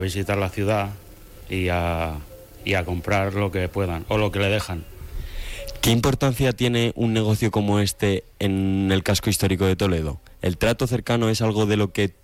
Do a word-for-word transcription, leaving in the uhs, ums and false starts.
visitar la ciudad y a, y a comprar lo que puedan o lo que le dejan. ¿Qué importancia tiene un negocio como este en el casco histórico de Toledo? ¿El trato cercano es algo de lo que